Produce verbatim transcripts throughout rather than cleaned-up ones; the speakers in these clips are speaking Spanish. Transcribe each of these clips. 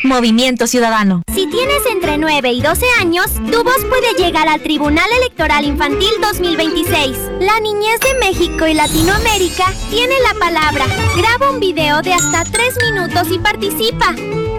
Movimiento Ciudadano. Si tienes entre nueve y doce años, tu voz puede llegar al Tribunal Electoral Infantil dos mil veintiséis. La niñez de México y Latinoamérica tiene la palabra. Graba un video de hasta tres minutos y participa.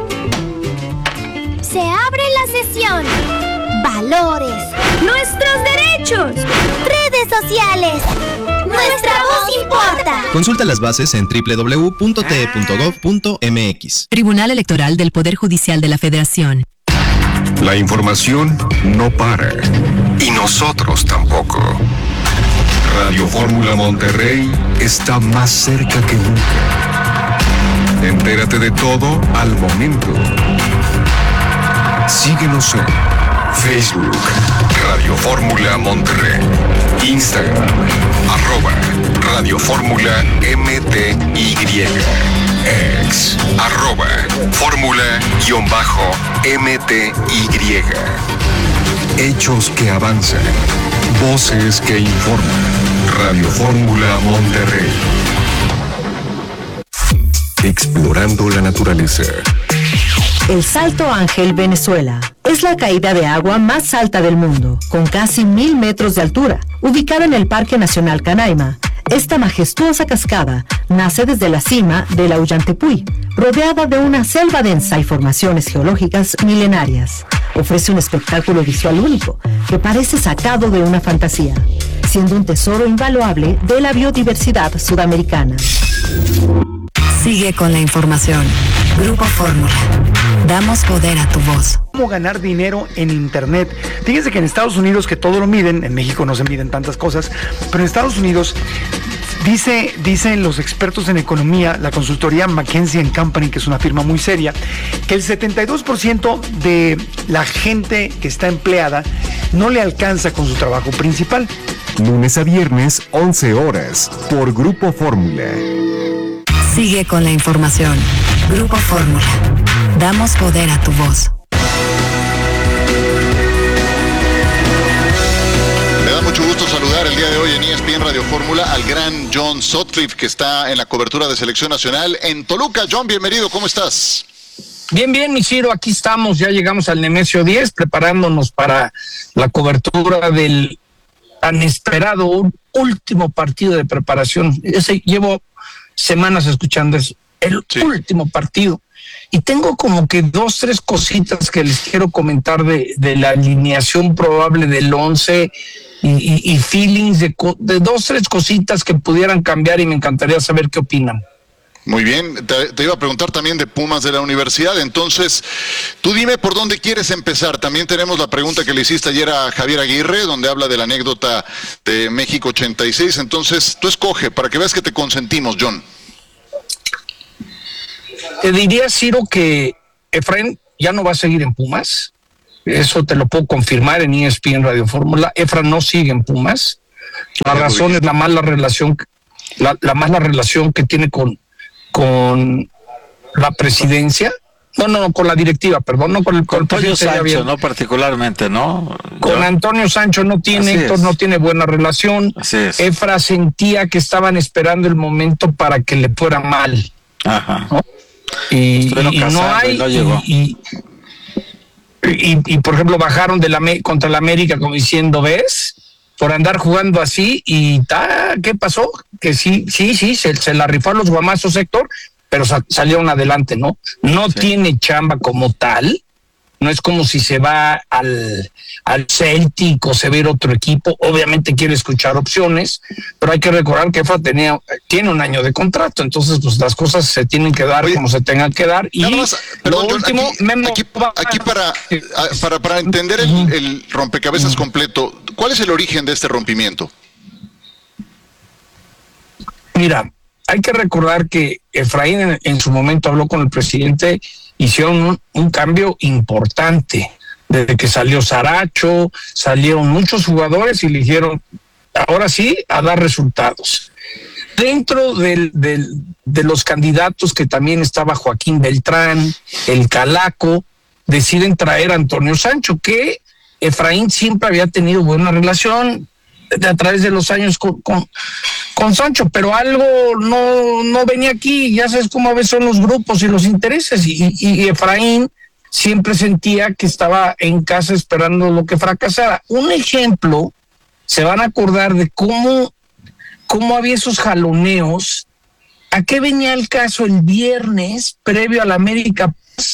Se abre la sesión. Valores. Nuestros derechos. Redes sociales. Nuestra voz importa. Consulta las bases en doble u doble u doble u punto t e punto gov punto m x. Tribunal Electoral del Poder Judicial de la Federación. La información no para. Y nosotros tampoco. Radio Fórmula Monterrey está más cerca que nunca. Entérate de todo al momento. Síguenos en Facebook, Radio Fórmula Monterrey, Instagram, arroba Radio Fórmula M T Y, X, arroba Fórmula guión bajo M T Y. Hechos que avanzan, voces que informan. Radio Fórmula Monterrey. Explorando la naturaleza. El Salto Ángel, Venezuela, es la caída de agua más alta del mundo, con casi mil metros de altura. Ubicada en el Parque Nacional Canaima, esta majestuosa cascada nace desde la cima del Ollantaytambo, rodeada de una selva densa y formaciones geológicas milenarias. Ofrece un espectáculo visual único, que parece sacado de una fantasía, siendo un tesoro invaluable de la biodiversidad sudamericana. Sigue con la información. Grupo Fórmula. Damos poder a tu voz. ¿Cómo ganar dinero en Internet? Fíjense que en Estados Unidos, que todo lo miden, en México no se miden tantas cosas, pero en Estados Unidos dice, dicen los expertos en economía, la consultoría McKinsey and Company, que es una firma muy seria, que el setenta y dos por ciento de la gente que está empleada no le alcanza con su trabajo principal. Lunes a viernes, once horas, por Grupo Fórmula. Sigue con la información. Grupo Fórmula. Damos poder a tu voz. Me da mucho gusto saludar el día de hoy en E S P N Radio Fórmula al gran John Sutcliffe, que está en la cobertura de Selección Nacional en Toluca. John, bienvenido, ¿cómo estás? Bien, bien, mi Ciro, aquí estamos, ya llegamos al Nemesio diez, preparándonos para la cobertura del tan esperado último partido de preparación. Ese llevo semanas escuchando eso, el sí. último partido. Y tengo como que dos, tres cositas que les quiero comentar de, de la alineación probable del once y, y, y feelings de, de dos, tres cositas que pudieran cambiar y me encantaría saber qué opinan. Muy bien, te, te iba a preguntar también de Pumas de la universidad, entonces tú dime por dónde quieres empezar. También tenemos la pregunta que le hiciste ayer a Javier Aguirre, donde habla de la anécdota de México ochenta y seis, entonces tú escoge para que veas que te consentimos, John. Te diría, Ciro, que Efraín ya no va a seguir en Pumas, eso te lo puedo confirmar en E S P N Radio Fórmula. Efraín no sigue en Pumas, la razón es la mala relación, la, la mala relación que tiene con con la presidencia, no, no, no, con la directiva, perdón, no con el con Antonio Sancho, no particularmente, ¿no? Con Yo... Antonio Sancho no tiene, Héctor no tiene buena relación. Así es. Efra sentía que estaban esperando el momento para que le fuera mal. Ajá. ¿No? Y, y no hay, y no llegó. Y, y, y, y por ejemplo bajaron de la contra la América como diciendo, ¿ves? Por andar jugando así y ta, ¿qué pasó? Que sí, sí, sí, se, se la rifó a los guamazos, Héctor, pero sa- salieron adelante, ¿no? No sí. tiene chamba como tal, no es como si se va al, al Celtic o se va a ir otro equipo, obviamente quiere escuchar opciones, pero hay que recordar que Efra tenía, tiene un año de contrato, entonces pues las cosas se tienen que dar Oye, como se tengan que dar. Y más, perdón, lo John, último, aquí, Memo, aquí, aquí para, para, para entender el, el rompecabezas uh-huh. completo, ¿cuál es el origen de este rompimiento? Mira, hay que recordar que Efraín en, en su momento habló con el presidente, hicieron un, un cambio importante. Desde que salió Saracho, salieron muchos jugadores y le dijeron, ahora sí, a dar resultados. Dentro del, del, de los candidatos que también estaba Joaquín Beltrán, el Calaco, deciden traer a Antonio Sancho, que Efraín siempre había tenido buena relación. de, a través de los años con, con, con Sancho, pero algo no, no venía aquí. Ya sabes cómo a veces son los grupos y los intereses, y, y, y Efraín siempre sentía que estaba en casa esperando lo que fracasara. Un ejemplo, se van a acordar de cómo, cómo había esos jaloneos. ¿A qué venía el caso el viernes previo a la América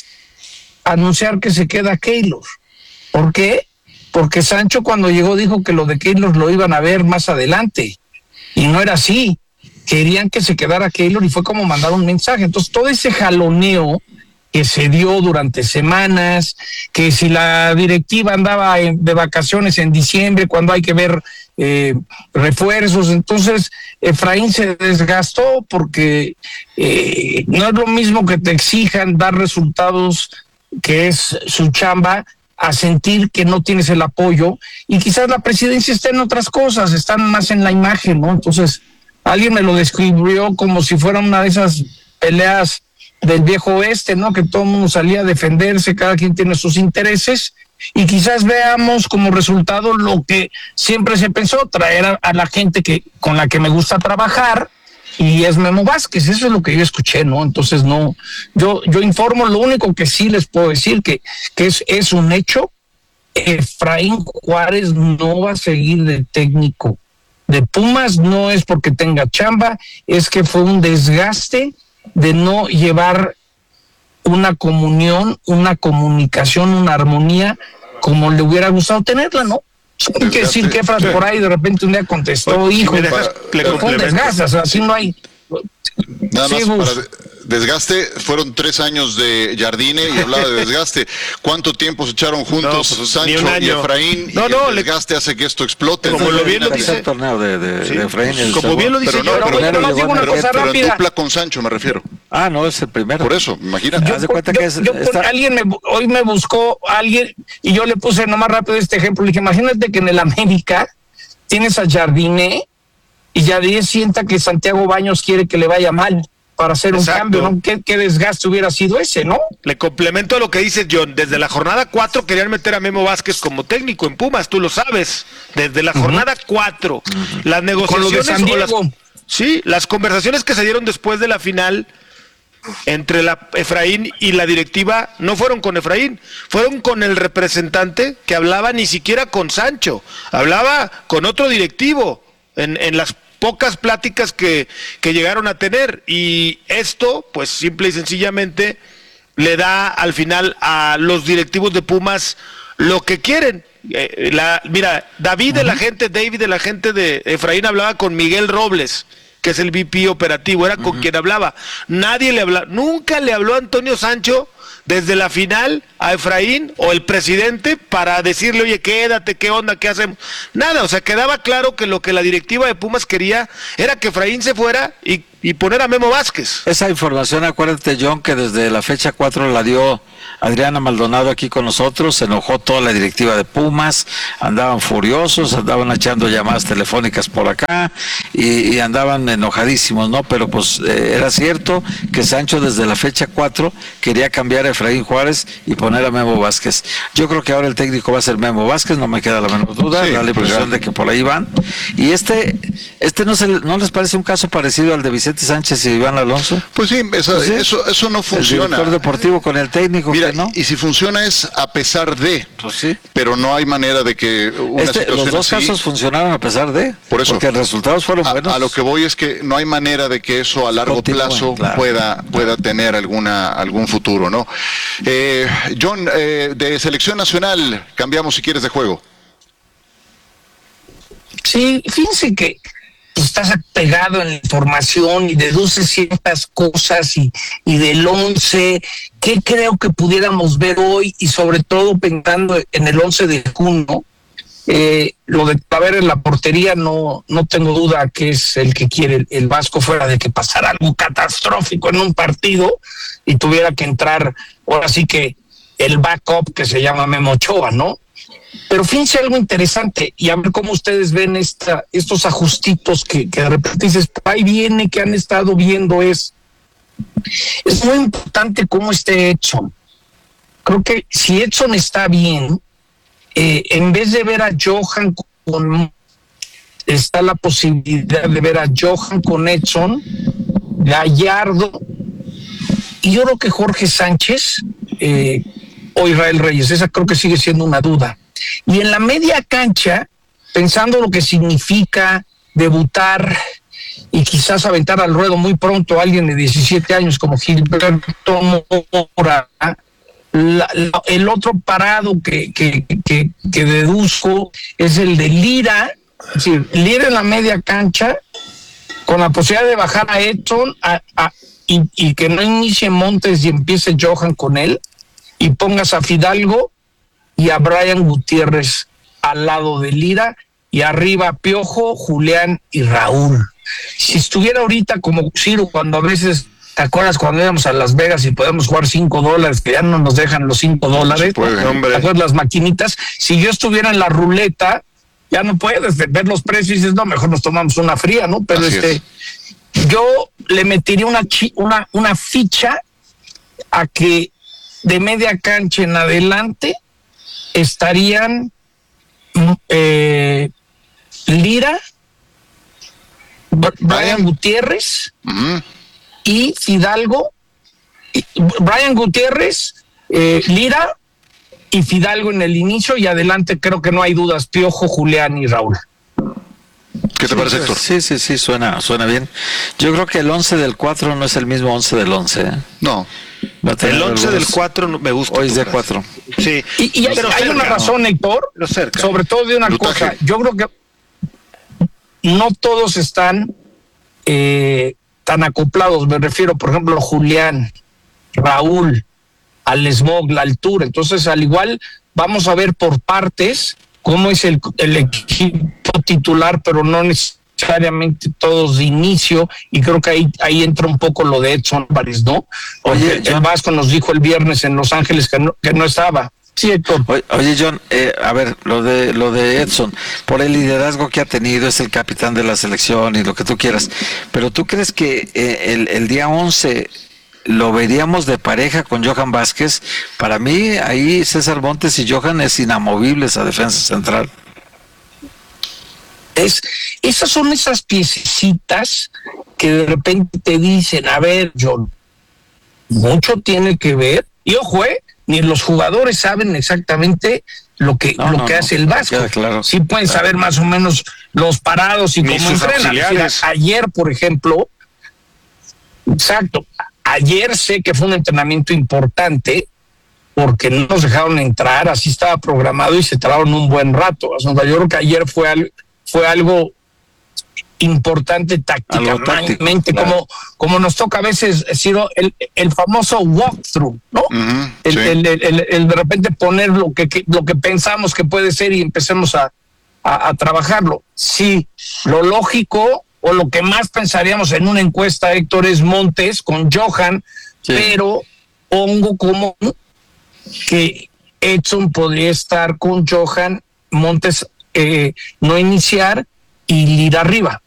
anunciar que se queda Keylor? ¿Por qué? Porque Sancho cuando llegó dijo que lo de Keylor lo iban a ver más adelante, y no era así. Querían que se quedara Keylor y fue como mandar un mensaje. Entonces todo ese jaloneo que se dio durante semanas, que si la directiva andaba en, de vacaciones en diciembre cuando hay que ver eh, refuerzos, entonces Efraín se desgastó porque eh, no es lo mismo que te exijan dar resultados, que es su chamba, a sentir que no tienes el apoyo, y quizás la presidencia está en otras cosas, están más en la imagen, ¿no? Entonces alguien me lo describió como si fuera una de esas peleas del viejo oeste, ¿no? Que todo el mundo salía a defenderse, cada quien tiene sus intereses, y quizás veamos como resultado lo que siempre se pensó, traer a, a la gente que con la que me gusta trabajar, y es Memo Vázquez. Eso es lo que yo escuché, ¿no? Entonces no, yo yo informo. Lo único que sí les puedo decir que, que es, es un hecho: Efraín Juárez no va a seguir de técnico de Pumas, no es porque tenga chamba, es que fue un desgaste de no llevar una comunión, una comunicación, una armonía como le hubiera gustado tenerla, ¿no? Hay que decir que Efraín sí. por ahí de repente un día contestó, bueno, hijo, si dejas, pero con desgaste, o sea, así no hay. Nada sí, más para desgaste, fueron tres años de Jardine y hablaba de desgaste. ¿Cuánto tiempo se echaron juntos no, pues, Sancho y Efraín? No, y no, el desgaste le... hace que esto explote. Como lo bien lo dice el torneo de, de, sí. de Efraín. El como bien lo dice pero no, yo, pero, pero, pero, digo una pero, cosa pero rápida. en dupla con Sancho me refiero. Ah, no, es el primero. Por eso, imagínate. Yo, Haz de cuenta yo, que es, yo, está... alguien me, hoy me buscó alguien y yo le puse nomás rápido este ejemplo. Le dije, imagínate que en el América tienes a Jardine y Jardine sienta que Santiago Baños quiere que le vaya mal para hacer Exacto. un cambio, ¿no? ¿Qué, ¿Qué desgaste hubiera sido ese, no? Le complemento a lo que dice John. Desde la jornada cuatro querían meter a Memo Vázquez como técnico en Pumas, tú lo sabes. Desde la jornada cuatro. Uh-huh. Las negociaciones... Con lo de San Diego. Las, sí, las conversaciones que se dieron después de la final entre la Efraín y la directiva no fueron con Efraín, fueron con el representante que hablaba ni siquiera con Sancho, hablaba con otro directivo en, en las pocas pláticas que, que llegaron a tener, y esto pues simple y sencillamente le da al final a los directivos de Pumas lo que quieren. Eh, la, mira, David de la gente, David de la gente de Efraín hablaba con Miguel Robles, que es el V P operativo, era con uh-huh. quien hablaba. Nadie le hablaba, nunca le habló a Antonio Sancho desde la final a Efraín o el presidente para decirle, oye, quédate, qué onda, qué hacemos. Nada, o sea, quedaba claro que lo que la directiva de Pumas quería era que Efraín se fuera y, y poner a Memo Vázquez. Esa información, acuérdate, John, que desde la fecha cuatro la dio Adriana Maldonado aquí con nosotros, se enojó toda la directiva de Pumas, andaban furiosos, andaban echando llamadas telefónicas por acá y, y andaban enojadísimos, ¿no? Pero pues eh, era cierto que Sancho desde la fecha cuatro quería cambiar a Efraín Juárez y poner a Memo Vázquez. Yo creo que ahora el técnico va a ser Memo Vázquez, no me queda la menor duda, sí, da la impresión pues de que por ahí van. Y este, este no se, ¿no les parece un caso parecido al de Vicente Sánchez y Iván Alonso? Pues sí, esa, pues sí. Eso, eso no funciona. El director deportivo con el técnico. Mira, ¿no? Y si funciona es a pesar de, pues sí. pero no hay manera de que una este, situación los dos así, casos funcionaron a pesar de, por eso, porque los resultados fueron a, buenos. A lo que voy es que no hay manera de que eso a largo Continúen, plazo claro. pueda pueda tener alguna algún futuro, ¿no? Eh, John, eh, de selección nacional, cambiamos si quieres de juego. Sí, fíjense que estás pegado en la información y deduces ciertas cosas y, y del once, ¿qué creo que pudiéramos ver hoy? Y sobre todo pensando en el once de junio, eh, lo de Taver en la portería no no tengo duda que es el que quiere el, el Vasco, fuera de que pasara algo catastrófico en un partido y tuviera que entrar, ahora sí que el backup que se llama Memo Ochoa, ¿no? Pero fíjense algo interesante, y a ver cómo ustedes ven esta, estos ajustitos que, que de repente dices, ahí viene, que han estado viendo, es, es muy importante cómo esté Edson. Creo que si Edson está bien, eh, en vez de ver a Johan con está la posibilidad de ver a Johan con Edson, Gallardo, y yo creo que Jorge Sánchez eh, o Israel Reyes. Esa creo que sigue siendo una duda. Y en la media cancha, pensando lo que significa debutar y quizás aventar al ruedo muy pronto a alguien de diecisiete años como Gilberto Mora, la, la, el otro parado que, que, que, que deduzco es el de Lira. Es decir, Lira en la media cancha, con la posibilidad de bajar a Edson a, a, y, y que no inicie Montes y empiece Johan con él, y pongas a Fidalgo y a Brian Gutiérrez al lado de Lira, y arriba Piojo, Julián y Raúl. Si estuviera ahorita como Ciro, cuando a veces, ¿te acuerdas cuando íbamos a Las Vegas y podemos jugar cinco dólares, que ya no nos dejan los cinco dólares? ¿Te acuerdas las maquinitas? Si yo estuviera en la ruleta, ya no puedes ver los precios y dices, no, mejor nos tomamos una fría, ¿no? Pero Así este, es. yo le metería una, chi, una, una ficha a que de media cancha en adelante estarían eh, Lira, Brian Gutiérrez uh-huh. y Fidalgo, y Brian Gutiérrez, eh, Lira y Fidalgo en el inicio, y adelante creo que no hay dudas, Piojo, Julián y Raúl. ¿Qué te parece, Héctor? Sí, sí, sí, suena, suena bien. Yo creo que el once del cuatro no es el mismo once del once. ¿eh? No. El once del cuatro me gusta. Hoy es de cuatro. Sí. Y, y hay, hay cerca, una razón, ¿no? Héctor, sobre todo de una Lutaje. cosa. Yo creo que no todos están eh, tan acoplados. Me refiero, por ejemplo, a Julián, Raúl, al smog, la altura. Entonces, al igual, vamos a ver por partes cómo es el, el equipo titular, pero no necesariamente todos de inicio, y creo que ahí, ahí entra un poco lo de Edson Álvarez, ¿no? Oye, el John, Vasco nos dijo el viernes en Los Ángeles que no, que no estaba. Sí, Héctor. Oye, oye John, eh, a ver, lo de lo de Edson, por el liderazgo que ha tenido, es el capitán de la selección y lo que tú quieras, pero ¿tú crees que eh, el, el día once lo veríamos de pareja con Johan Vázquez? Para mí, ahí César Montes y Johan es inamovible esa defensa central. Es, esas son esas piececitas que de repente te dicen, a ver, John, mucho tiene que ver, y ojo, eh, ni los jugadores saben exactamente lo que no, lo no, que no, hace el Vasco. Claro, sí pueden claro. saber más o menos los parados y cómo entrenan. Ayer, por ejemplo, exacto, ayer sé que fue un entrenamiento importante porque no nos dejaron entrar, así estaba programado y se tardaron un buen rato. O sea, yo creo que ayer fue algo, fue algo importante tácticamente, claro. como, como nos toca a veces decir el, el famoso walkthrough, ¿no? Uh-huh, el, sí. el, el, el, el de repente poner lo que, que lo que pensamos que puede ser y empecemos a, a, a trabajarlo. Sí, lo lógico o lo que más pensaríamos en una encuesta, Héctor, es Montes con Johan, sí. pero pongo como que Edson podría estar con Johan, Montes eh, no iniciar y Lira arriba.